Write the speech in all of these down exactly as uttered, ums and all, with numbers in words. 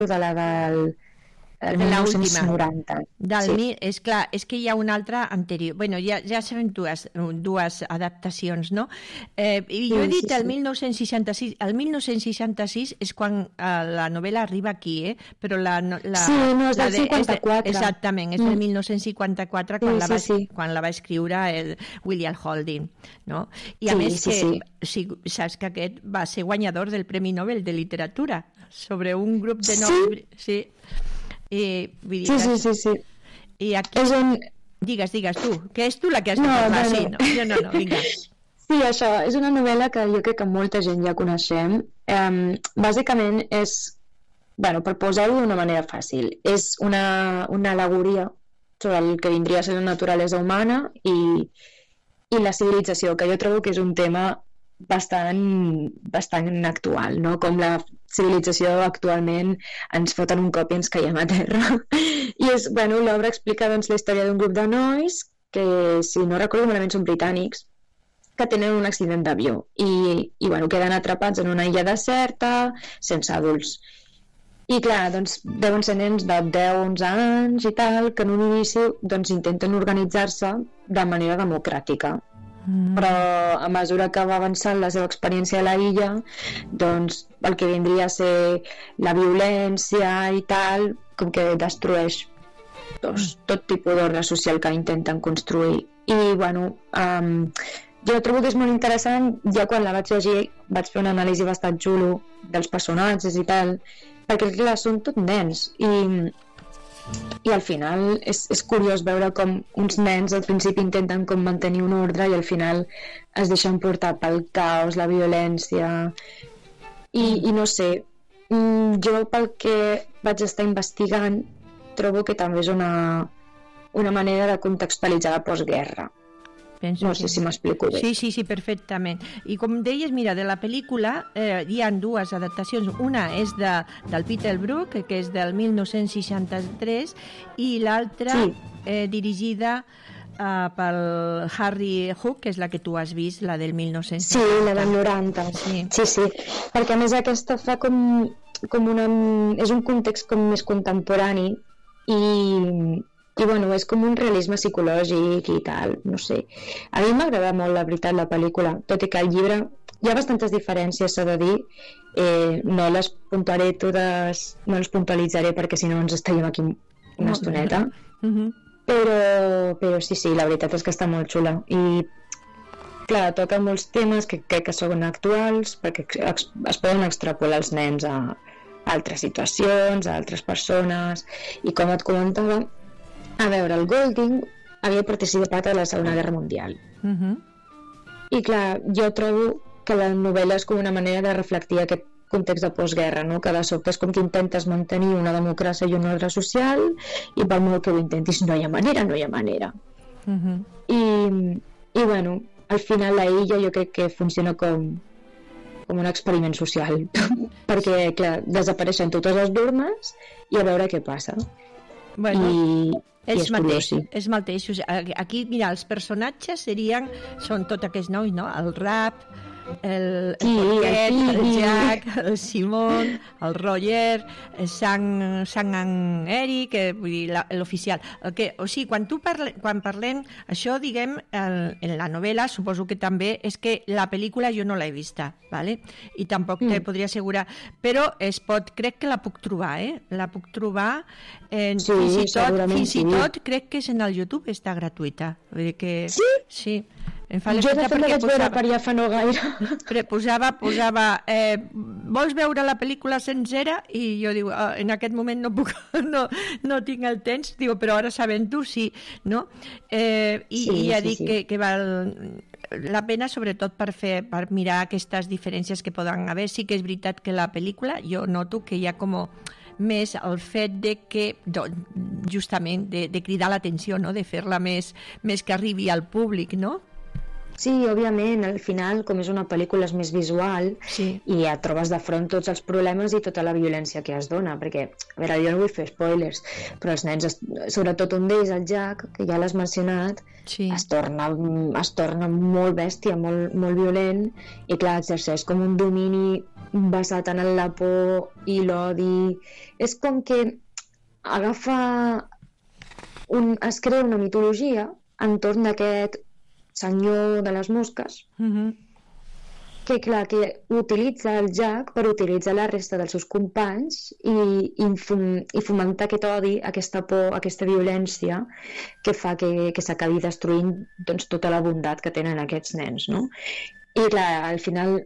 de la del el de mil la nou-cents última. noranta. Del Sí. mi, és clar, és que hi ha una altra anterior. Bueno, ja, ja sabem dues, dues adaptacions, no? Eh, I jo he Sí, dit sí, el sí. mil nou-cents seixanta-sis. El mil nou-cents seixanta-sis és quan eh, la novel·la arriba aquí, eh? Però la, no- la, Sí, no, és la del de- cinquanta-quatre. És de, exactament, és del Mm. mil nou-cents cinquanta-quatre Sí, quan, la sí, va, sí. quan la va escriure el William Holding, no? I a Sí, més sí, que, sí. sí, saps que aquest va ser guanyador del Premi Nobel de Literatura sobre un grup de... Sí? No... Sí. I, vull dir Sí, que- sí, sí, sí. i aquí... És un... Digues, digues tu, que és tu la que has de No, parlar, bueno. sí, no, jo no, no, vinga. Sí, això, és una novel·la que jo crec que molta gent ja coneixem. Um, bàsicament és, bueno, per posar-ho d'una manera fàcil, és una, una al·legoria sobre el que vindria a ser la naturalesa humana i, i la civilització, que jo trobo que és un tema bastant, bastant actual, no? Com la civilització actualment ens foten un cop i ens caiem a terra. I és, bueno, l'obra explica doncs, la història d'un grup de nois que, si no recordo malament, són britànics, que tenen un accident d'avió i, i bueno, queden atrapats en una illa deserta, sense adults. I clar, doncs, deuen ser nens de deu onze anys i tal, que en un inici doncs, intenten organitzar-se de manera democràtica. Mm. Però a mesura que va avançant la seva experiència a la illa, doncs el que vindria a ser la violència i tal, com que destrueix doncs, tot tipus d'ordre social que intenten construir. I bueno, um, jo trobo que és molt interessant. Jo quan la vaig llegir vaig fer una anàlisi bastant xulo dels personatges i tal, perquè clar, són tot nens i i al final és, és curiós veure com uns nens al principi intenten com mantenir un ordre i al final es deixen portar pel caos, la violència i, i no sé, jo pel que vaig estar investigant trobo que també és una, una manera de contextualitzar la postguerra. Penso No que sé si m'explico bé. Sí, sí, sí, perfectament. I com deies, mira, de la pel·lícula eh, hi ha dues adaptacions. Una és de, del Peter Brook, que és del mil nou-cents seixanta-tres, i l'altra Sí. eh, dirigida eh, pel Harry Hook, que és la que tu has vist, la del mil nou-cents Sí, la del noranta. Sí. Sí, sí. Perquè a més aquesta fa com, com una... és un context com més contemporani i, i bueno, és com un realisme psicològic i tal, no sé. A mi m'agrada molt, la veritat, la pel·lícula, tot i que el llibre hi ha bastantes diferències, s'ha de dir, eh, no les puntuaré totes, no les puntualitzaré perquè si no ens estaríem aquí una estoneta, Uh-huh. però, però sí, sí, la veritat és que està molt xula i clar, toca molts temes que crec que són actuals perquè ex, es poden extrapolar els nens a altres situacions, a altres persones i com et comentava, a veure, el Golding havia participat a la Segona Guerra Mundial Uh-huh. i clar, jo trobo que la novel·la és com una manera de reflectir aquest context de postguerra, no? Que de sobte és com que intentes mantenir una democràcia i un ordre social i per molt que ho intentis no hi ha manera, no hi ha manera. Uh-huh. I, i bueno, al final la illa jo crec que funciona com, com un experiment social perquè clar, desapareixen totes les normes i a veure què passa. Bueno, I, i els és curiós, mateixos, sí. els mateixos. Aquí, mira, els personatges serien, són tots aquests nois, no? El Rap, el, el Sí, Porquet, el el Piggy. Jack, el Simon, el Roger, el Sant, Sant Eric, eh, vull dir, la- l'oficial. El que, o sigui, quan tu parle, quan parlem, això, diguem, el, en la novel·la, suposo que també, és que la pel·lícula jo no l'he vista, ¿vale? I tampoc te Mm. podria assegurar, però es pot, crec que la puc trobar, eh? La puc trobar, eh, Sí, fins i tot, segurament fins i sí. tot crec que és en el YouTube, està gratuïta. Vull dir que... Sí? Sí. Em fa Jo de l'efecte fet la perquè vaig veure posava- per ja fa no gaire. Pre- posava, posava eh, vols veure la pel·lícula sencera? I jo diu, ah, en aquest moment no puc, no, no tinc el temps, diu, però ara sabent tu sí, no? Eh, i, Sí, i ja sí, dic sí. que, que val la pena sobretot per fer, per mirar aquestes diferències que poden haver. Sí que és veritat que la pel·lícula, jo noto que hi ha com més el fet de que, doncs, justament, de, de cridar l'atenció, no? De fer-la més, més que arribi al públic, no? Sí, òbviament, al final, com és una pel·lícula és més visual, Sí. i et trobes de front tots els problemes i tota la violència que es dona, perquè, a veure, jo no vull fer spoilers, però els nens, es- sobretot un d'ells, el Jack, que ja l'has mencionat, Sí. es torna, es torna molt bèstia, molt, molt violent, i clar, exerceix com un domini basat en la por i l'odi. És com que agafa un, es crea una mitologia entorn d'aquest senyor de les mosques, Mhm. que clar, que utilitza el Jack per utilitzar la resta dels seus companys i, i, fom, i fomentar aquest odi, aquesta por, aquesta violència que fa que, que s'acabi destruint doncs, tota la bondat que tenen aquests nens, no? I clar, al final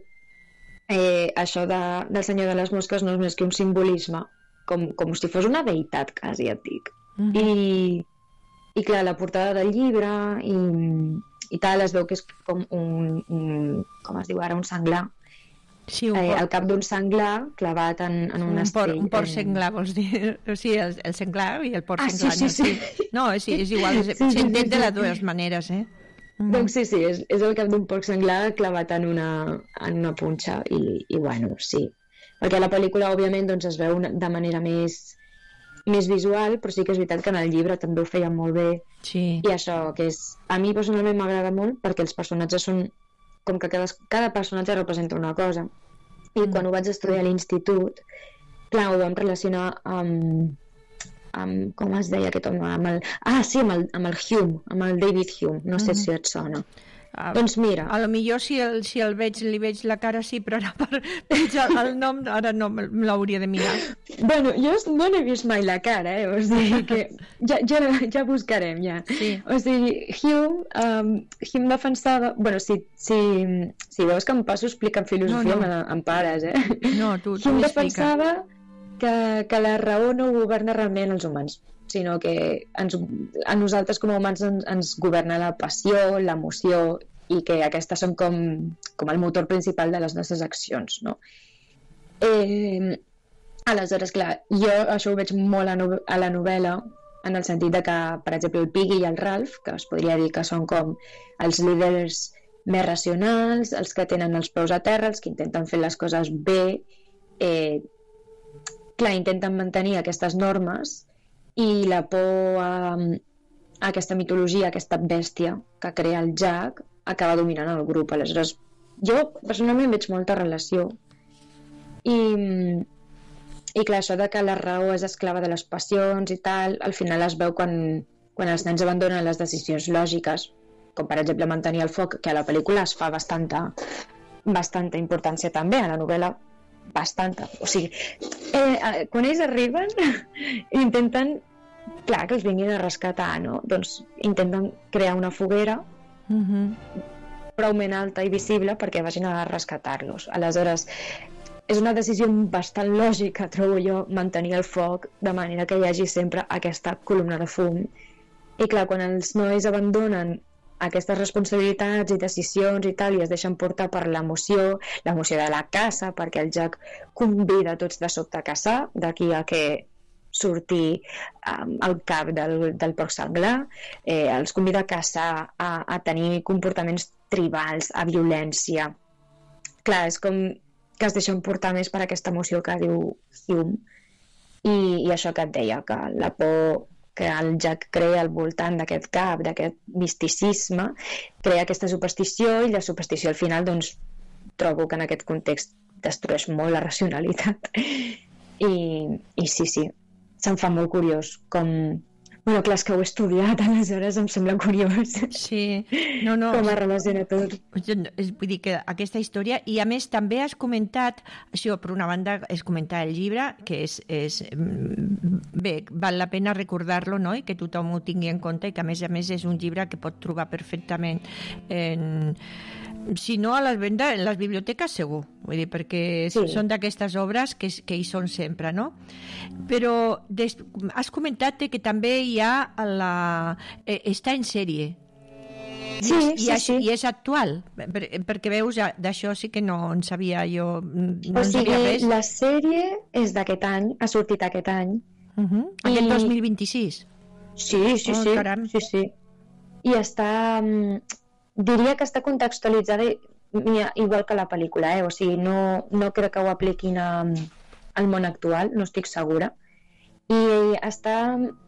eh, això de, del senyor de les mosques no és més que un simbolisme, com, com si fos una deïtat, quasi, et dic. Mhm. I, i clar, la portada del llibre i, i tal, es veu que és com un, un com es diu ara, un senglar, Sí, un eh, porc, el cap d'un senglar clavat en, en un, un, por, estell. un porc eh, senglar, vols dir? O sigui, el, el senglar i el porc Ah, sí, senglar. sí, no? sí. No, sí, és igual, Sí, sí, s'entén sí, de les sí. dues maneres, eh? Mhm. Doncs sí, sí, és, és el cap d'un porc senglar clavat en una, en una punxa i, i bueno, sí. Perquè la pel·lícula, òbviament, doncs, es veu una, de manera més, més visual, però sí que és veritat que en el llibre també ho feien molt bé. Sí. I això, que és... A mi personalment m'agrada molt perquè els personatges són... Com que cada, cada personatge representa una cosa. I Mm. quan ho vaig estudiar a l'institut, clar, ho vam relacionar amb... amb com es deia aquest home? Amb el, ah, sí, amb el, amb el Hume, amb el David Hume. No sé Mhm. si et sona. Ah, Doncs mira, a lo millor si el, si el veig, li veig la cara sí, però ara per veig el, el nom ara no me me l'hauria de mirar. bueno, jo no n'he vist mai la cara, eh? O sigui que ja, ja, ja buscarem, ja. Sí. O sigui, Hume, um, Hume defensava... Bueno, si, si, si veus que em passo explicant filosofia, No, no. no, no. em pares, eh? No, tu, tu Hume explica. defensava que, que la raó no governa realment els humans, sinó que ens, a nosaltres com a humans ens, ens governa la passió, l'emoció, i que aquestes són com, com el motor principal de les nostres accions, no? Eh, aleshores, clar, jo això ho veig molt a, no, a la novel·la, en el sentit de que, per exemple, el Piggy i el Ralph, que es podria dir que són com els líders més racionals, els que tenen els peus a terra, els que intenten fer les coses bé, eh, clar, intenten mantenir aquestes normes, i la por a, a aquesta mitologia, aquesta bèstia que crea el Jack, acaba dominant el grup. Aleshores, jo personalment veig molta relació. I, i clar, això de que la raó és esclava de les passions i tal, al final es veu quan, quan els nens abandonen les decisions lògiques, com per exemple mantenir el foc, que a la pel·lícula es fa bastanta, bastanta importància també, a la novel·la bastanta. O sigui, eh, eh, quan ells arriben intenten, clar, que els vinguin a rescatar, no? Doncs intenten crear una foguera Mhm. proument alta i visible perquè vagin a rescatar-los. Aleshores, és una decisió bastant lògica, trobo jo, mantenir el foc de manera que hi hagi sempre aquesta columna de fum. I clar, quan els nois abandonen aquestes responsabilitats i decisions i tal, i es deixen portar per l'emoció, l'emoció de la caça, perquè el Jack convida tots de sobte a caçar, d'aquí a que surti um, al cap del, del porc senglar, eh, els convida a caçar, a, a tenir comportaments tribals, a violència. Clar, és com que es deixen portar més per aquesta emoció que diu Hume. I, i això que et deia, que la por que el Jack crea al voltant d'aquest cap, d'aquest misticisme, crea aquesta superstició, i la superstició al final, doncs, trobo que en aquest context destrueix molt la racionalitat. I, i sí, sí, se'm fa molt curiós com... Bueno, clar, és que ho he estudiat, aleshores em sembla curiós Sí, no, no. com es relaciona tot. Vull dir que aquesta història, i a més també has comentat, això per una banda és comentar el llibre, que és, és bé, val la pena recordar-lo, no? I que tothom ho tingui en compte, i que a més a més és un llibre que pot trobar perfectament en... si no a les vendes, en les biblioteques segur, vull dir, perquè Sí. són d'aquestes obres que, que hi són sempre, no? Però des, has comentat que també hi ha la... Eh, està en sèrie. Sí, I, sí, és, sí. I és actual, per, perquè veus, d'això sí que no en sabia jo, no O en sabia sigui, res. la sèrie és d'aquest any, ha sortit aquest any. Uh -huh. Aquest I- dos mil vint-i-sis. Sí, sí, Oh, sí, caram. sí, sí. I està... mm, diria que està contextualitzada igual que la pel·lícula, eh? O sigui, no, no crec que ho apliquin a, al món actual, no estic segura. I està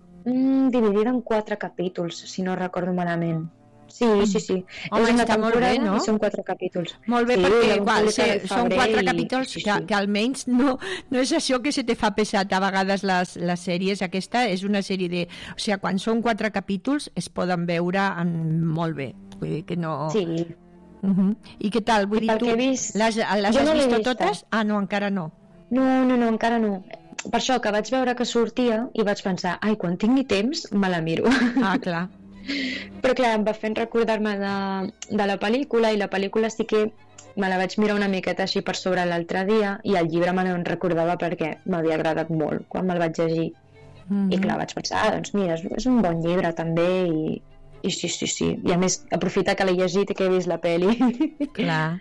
mm, dividida en quatre capítols, si no recordo malament. Sí, sí, sí. Home, és una està molt bé, no? I són quatre capítols. Molt bé, sí, perquè igual, sí, febrer, són quatre i... capítols sí, sí. que, que almenys no, no és això que se te fa pesat a vegades les, les sèries. Aquesta és una sèrie de... O sigui, quan són quatre capítols es poden veure en, molt bé. Vull dir que no... Sí. Uh-huh. I què tal? Vull I dir, tu vist... les, les jo has no vist vista. totes? Ah, no, encara no. No, no, no, encara no. Per això que vaig veure que sortia i vaig pensar, ai, quan tingui temps me la miro. Ah, clar. Però clar, em va fent recordar-me de, de la pel·lícula, i la pel·lícula sí que me la vaig mirar una miqueta així per sobre l'altre dia, i el llibre me no recordava perquè m'havia agradat molt quan me'l vaig llegir. Mm-hmm. I clar, vaig pensar, ah, doncs mira, és, és un bon llibre també, i, i sí, sí, sí. I a més, aprofita que l'he llegit i que he vist la pel·li. Clar.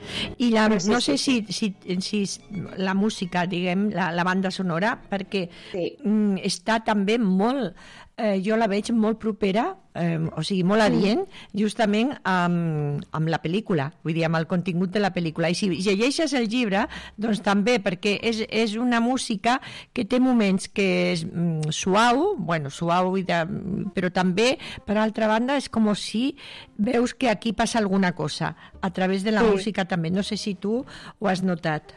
I la, sí, no sé sí. si, si, si la música, diguem, la, la banda sonora, perquè sí. mm, està també molt, eh, jo la veig molt propera, eh, o sigui, molt adient, mm. justament amb, amb la pel·lícula, vull dir, amb el contingut de la pel·lícula. I si llegeixes el llibre, doncs també, perquè és, és una música que té moments que és mm, suau, bueno, suau, de, però també, per altra banda, és com si veus que aquí passa alguna cosa, a través de la sí. música també. No sé si tu ho has notat.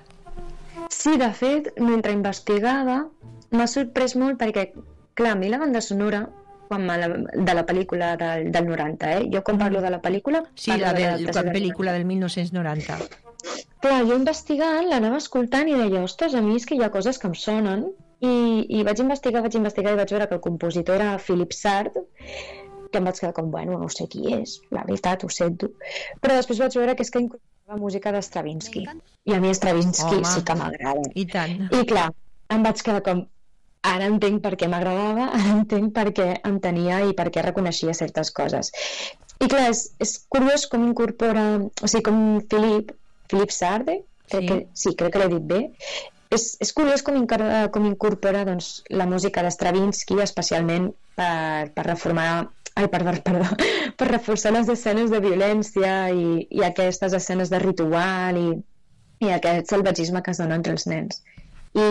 Sí, de fet, mentre investigava, m'ha sorprès molt perquè, clar, a mi la banda sonora, quan me la, de la pel·lícula del, del noranta, eh? Jo quan parlo de la pel·lícula... Sí, la, de, de la pel·lícula del mil nou-cents noranta. Clar, jo investigant, l'anava escoltant i deia, ostres, a mi és que hi ha coses que em sonen, i, i vaig investigar, vaig investigar i vaig veure que el compositor era Philip Sard, que em vaig quedar com, bueno, no sé qui és, la veritat, ho sento. Però després vaig veure que és que incorporava música d'Stravinsky. I a mi Stravinsky Home. sí que m'agrada. I tant. I clar, em vaig quedar com, ara entenc per què m'agradava, ara entenc per què entenia i per què reconeixia certes coses. I clar, és, és curiós com incorpora, o sigui, com Philip, Philip Sarde, crec sí. que, sí, crec que l'he dit bé, és, és curiós com, incorpora, com incorpora doncs, la música d'Stravinsky, especialment per, per reformar Ai, perdó, perdó, per reforçar les escenes de violència i, i aquestes escenes de ritual i, i aquest salvatgisme que es dona entre els nens. I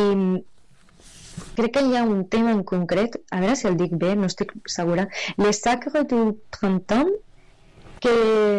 crec que hi ha un tema en concret, a veure si el dic bé, no estic segura, Les Sacres du Printemps, que,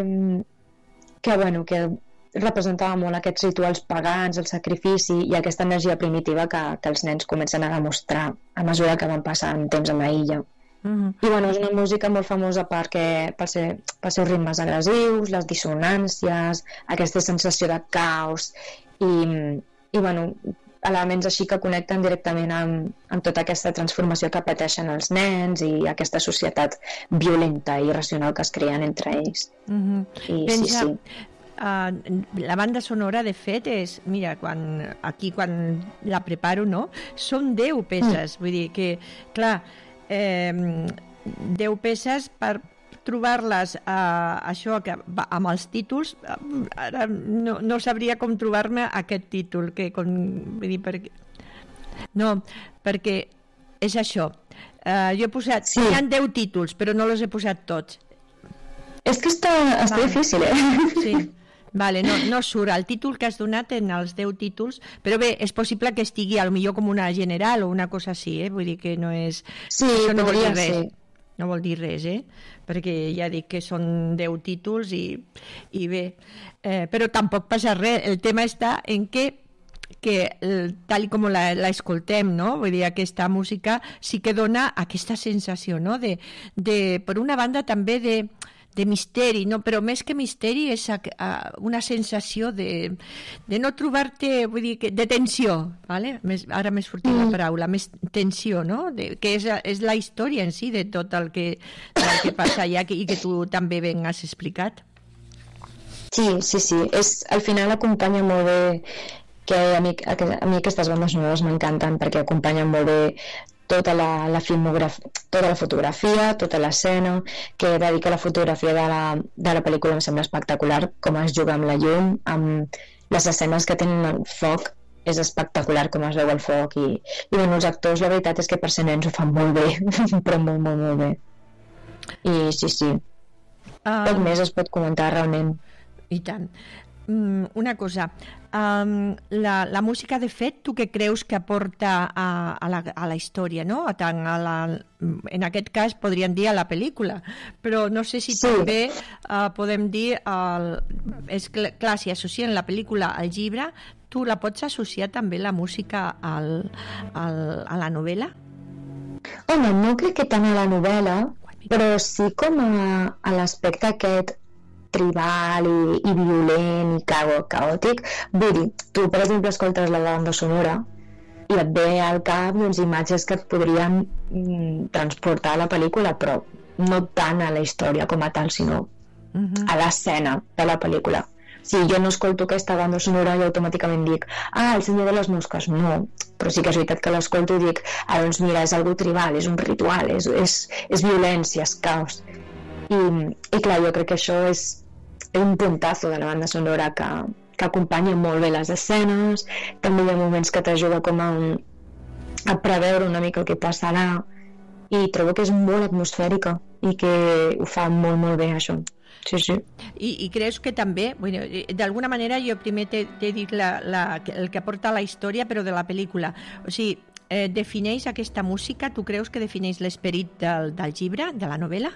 que, bueno, que representava molt aquests rituals pagans, el sacrifici i aquesta energia primitiva que, que els nens comencen a demostrar a mesura que van passant temps en la illa. Uh-huh. I bueno, és una música molt famosa perquè, pels, pels seus ritmes agressius, les dissonàncies, aquesta sensació de caos i, i bueno, elements així que connecten directament amb, amb tota aquesta transformació que pateixen els nens i aquesta societat violenta i irracional que es creen entre ells. Uh-huh. I Pensa... sí, sí. Uh, la banda sonora, de fet, és, mira, quan, aquí quan la preparo, no? Són deu peces, mm. vull dir que, clar, eh, deu peces per trobar-les, eh, això, que, amb els títols, ara no, no sabria com trobar-me aquest títol, que, com, vull dir, perquè... No, perquè és això, uh, jo he posat, sí. Hi ha deu títols, però no els he posat tots. És que està, està vale. difícil, eh? Sí. Vale, no, no surt el títol que has donat en els deu títols, però bé, és possible que estigui a lo millor com una general o una cosa així, eh? Vull dir que no és... Sí, això no vol dir res. Ser. No vol dir res, eh? Perquè ja dic que són deu títols i, i bé, eh, però tampoc passa res. El tema està en què que tal com l'escoltem, no? Vull dir, aquesta música sí que dona aquesta sensació, no? De, de, per una banda també de de misteri, no? Però més que misteri és una sensació de, de no trobar-te, vull dir, de tensió, ¿vale? Més, ara m'he sortit la paraula, més tensió, no? De, que és, és la història en si de tot el que, el que passa allà i que tu també ben has explicat. Sí, sí, sí. És, al final acompanya molt bé, que a mi, a, a mi aquestes bandes sonores m'encanten perquè acompanyen molt bé tota la, la filmografia, tota la fotografia, tota l'escena, que dedica la fotografia de la, de la pel·lícula em sembla espectacular, com es juga amb la llum, amb les escenes que tenen el foc, és espectacular com es veu el foc i, i bueno, els actors, la veritat és que per ser nens ho fan molt bé, però molt, molt, molt bé. I sí, sí. Uh, Poc més es pot comentar realment. I tant. Um, una cosa, um, la, la música de fet, tu què creus que aporta a, a, la, a la història, no? A tant a la, en aquest cas podríem dir a la pel·lícula, però no sé si sí. també uh, podem dir, el, és clar, si associen la pel·lícula al llibre, tu la pots associar també la música al, al, a la novel·la? Home, no crec que tant a la novel·la, però sí com a, a l'aspecte aquest tribal i, i violent i caòtic. Vull dir, tu per exemple escoltes la banda sonora i et ve al cap doncs, imatges que et podrien mm, transportar a la pel·lícula, però no tant a la història com a tal, sinó uh-huh. a l'escena de la pel·lícula. Si jo no escolto aquesta banda sonora i automàticament dic, ah, el senyor de les mosques, no, però sí que és veritat que l'escolto i dic, ah, doncs mira, és algo tribal, és un ritual, és, és, és violència, és caos. I, i clar, jo crec que això és un puntazo de la banda sonora que, que acompanya molt bé les escenes, també hi ha moments que t'ajuda com a, a preveure una mica el que passarà, i trobo que és molt atmosfèrica i que ho fa molt molt bé això. Sí, sí. I, i creus que també, bueno, d'alguna manera jo primer t'he dit la, la, el que aporta la història, però de la pel·lícula, o sigui, eh, defineix aquesta música, tu creus que defineix l'esperit del, del llibre, de la novel·la?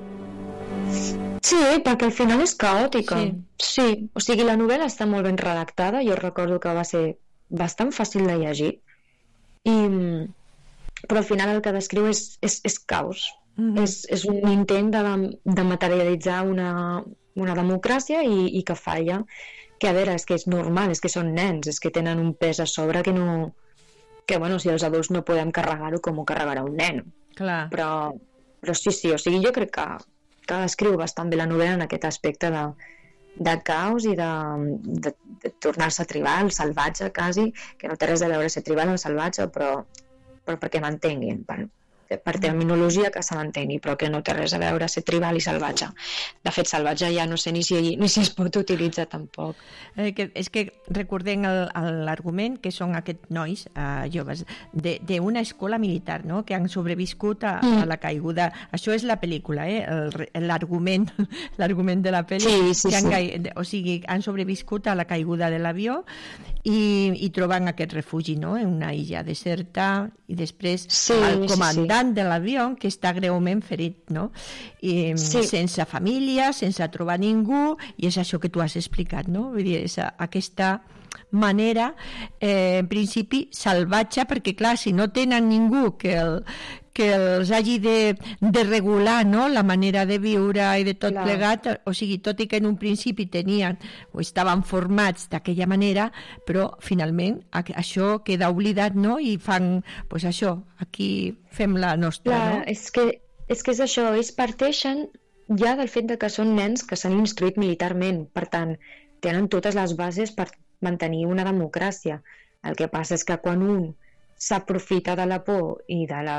Sí, perquè al final és caòtica. Sí. sí, o sigui, la novel·la està molt ben redactada, jo recordo que va ser bastant fàcil de llegir, i, però al final el que descriu és, és, és caos. Mm-hmm. És, és un intent de, de materialitzar una, una democràcia i, i que falla, que a veure, és que és normal, és que són nens, és que tenen un pes a sobre que no, que bueno, si els adults no podem carregar-ho com ho carregarà un nen. Clar. Però, però sí, sí, o sigui, jo crec que, que descriu bastant bé la novel·la en aquest aspecte de, de caos i de, de, de tornar-se tribal, salvatge quasi, que no té res a veure ser tribal o salvatge, però, però perquè m'entenguin, per, per terminologia que se m'entengui, però que no té res a veure ser tribal i salvatge. De fet, salvatge ja no sé ni si, ni si es pot utilitzar tampoc. Eh, que, és que recordem l'argument que són aquests nois eh, joves d'una escola militar, no? Que han sobreviscut a, mm. a la caiguda. Això és la pel·lícula, eh? l'argument l'argument de la pel·lícula, sí, sí, que han, sí. O sigui, han sobreviscut a la caiguda de l'avió i, i troben aquest refugi, no? En una illa deserta, i després sí, el comandant sí, sí. de l'avió, que està greument ferit, no? I, sí. Sense família, sense trobar ningú, i és això que tu has explicat, no? Vull dir, és aquesta manera, eh, en principi, salvatge, perquè, clar, si no tenen ningú que, el, que els hagi de, de regular, no?, la manera de viure i de tot clar. Plegat, o sigui, tot i que en un principi tenien o estaven formats d'aquella manera, però finalment això queda oblidat, no?, i fan, doncs això, aquí fem la nostra, clar, no? És que, és que és això, ells parteixen ja del fet de que són nens que s'han instruït militarment, per tant, tenen totes les bases per mantenir una democràcia. El que passa és que quan un s'aprofita de la por i de la,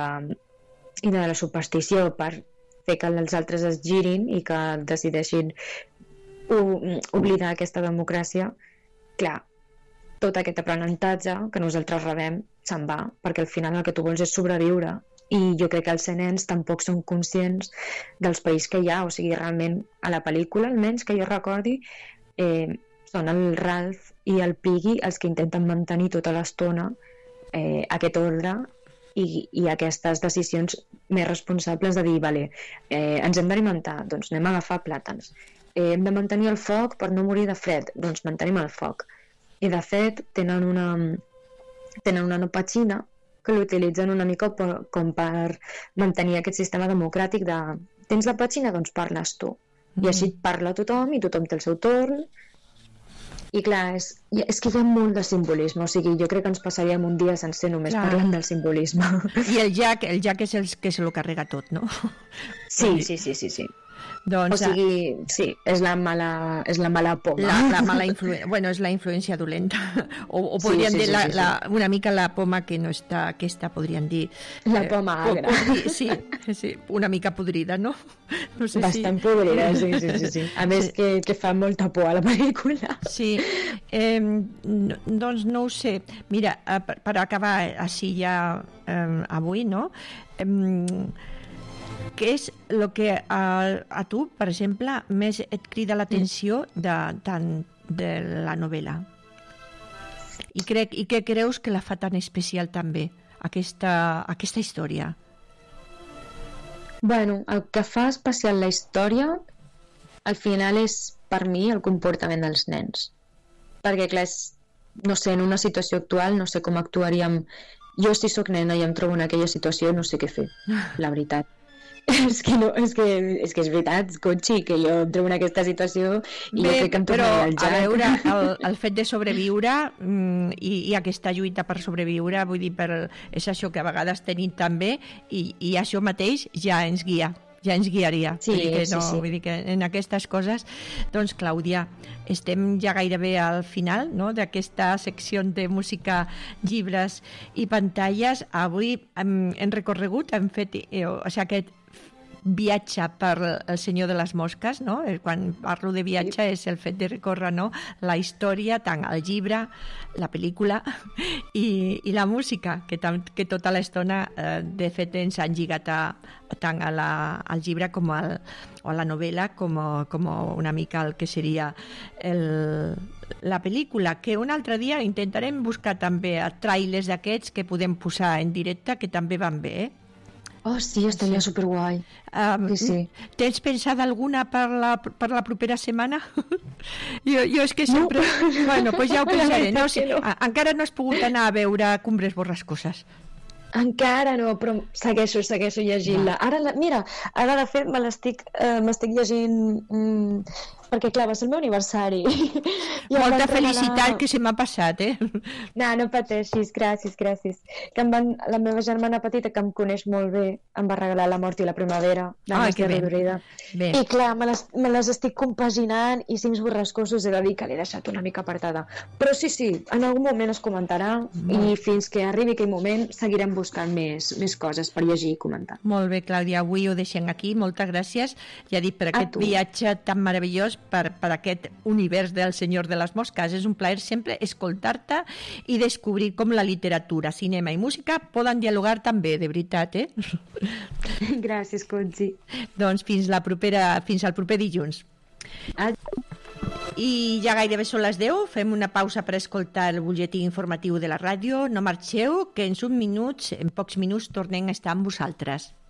i de la superstició per fer que els altres es girin i que decideixin oblidar aquesta democràcia, clar, tot aquest aprenentatge que nosaltres rebem se'n va, perquè al final el que tu vols és sobreviure, i jo crec que els nens tampoc són conscients dels països que hi ha, o sigui, realment a la pel·lícula, almenys que jo recordi, eh, són el Ralph i el Piggy els que intenten mantenir tota l'estona eh, aquest ordre i, i aquestes decisions més responsables de dir, vale, eh, ens hem d'alimentar, doncs anem a agafar plàtans, eh, hem de mantenir el foc per no morir de fred, doncs mantenim el foc. I de fet tenen una, tenen una nopatxina que l'utilitzen una mica per, com per mantenir aquest sistema democràtic de tens la petxina, doncs parles tu. Mm-hmm. I així parla tothom i tothom té el seu torn. I clar, és, és que hi ha molt de simbolisme, o sigui, jo crec que ens passaríem un dia sencer només clar. Parlant del simbolisme. I el Jack, el Jack és el que se lo carrega tot, no? Sí, sí, sí, sí, sí. Doncs, o sigui, sí, és la mala, és la mala poma. La, la mala influència, bueno, és la influència dolenta. O, o podríem sí, sí, dir la, sí, sí. La, una mica la poma que no està, aquesta podríem dir... La poma eh, agra. Sí, sí, una mica podrida, no? No sé Bastant si... podrida, sí, sí, sí, sí. A més sí. que, que fa molta por a la pel·lícula. Sí, eh, no, doncs no ho sé. Mira, per, per acabar així ja eh, avui, no? Eh, què és el que a, a tu, per exemple, més et crida l'atenció de, de, de la novel·la? I, crec, I què creus que la fa tan especial també, aquesta, aquesta història? Bueno, el que fa especial la història al final és, per mi, el comportament dels nens. Perquè, clar, és, no sé, en una situació actual no sé com actuaríem. Jo, si sóc nena i em trobo en aquella situació, no sé què fer, la veritat. és, que no, és, que, és que és veritat, Conxi, que jo em trobo en aquesta situació i Bé, jo crec que em però, tornaria al a Jack. veure, el, el fet de sobreviure mm, i, i aquesta lluita per sobreviure, vull dir, per, és això que a vegades tenim també, i, i això mateix ja ens guia. ja ens guiaria. Sí, vull dir que no, sí, sí. Vull dir que en aquestes coses, doncs, Clàudia, estem ja gairebé al final, no?, d'aquesta secció de música, llibres i pantalles. Avui hem, hem recorregut, hem fet eh, o sigui, aquest viatge per El senyor de les mosques, no? Quan parlo de viatge és el fet de recórrer, no?, la història, tant el llibre, la pel·lícula i, i la música, que, tam, que tota l'estona eh, de fet ens han lligat a, tant a la, al llibre com al, o a la novel·la com, a, com a una mica el que seria el, la pel·lícula, que un altre dia intentarem buscar també trailers d'aquests que podem posar en directe, que també van bé, eh? Oh, sí, estaria sí. superguai. Um, sí, sí. Tens pensada alguna per la, per la propera setmana? jo, jo és que sempre... No. Bueno, pues ja ho pensaré. No, sí, no. Encara no has pogut anar a veure Cumbres borrascoses. Encara no, però segueixo, segueixo llegint-la. Ara, la, mira, ara de fet me l'estic eh, m'estic llegint mm, perquè clar, va ser el meu aniversari. I molta felicitat regalar... que se m'ha passat, eh? No, no pateixis, gràcies, gràcies. Que em van, la meva germana petita, que em coneix molt bé, em va regalar La mort i la primavera, de ah, Nàstia Rodoreda. I clar, me les, me les estic compaginant i Cims borrascosos he de dir que l'he deixat una mica apartada. Però sí, sí, en algun moment es comentarà mm. i fins que arribi aquell moment seguirem buscant més, més coses per llegir i comentar. Molt bé, Clàudia, avui ho deixem aquí. Moltes gràcies, ja dic, per aquest viatge tan meravellós, per, per aquest univers del Senyor de les Mosques. És un plaer sempre escoltar-te i descobrir com la literatura, cinema i música poden dialogar també, de veritat, eh? Gràcies, Conxi. Doncs fins, la propera, fins al proper dilluns. Ad... I ja gairebé són les deu, fem una pausa per escoltar el butlletí informatiu de la ràdio. No marxeu, que en uns minuts, en pocs minuts, tornem a estar amb vosaltres.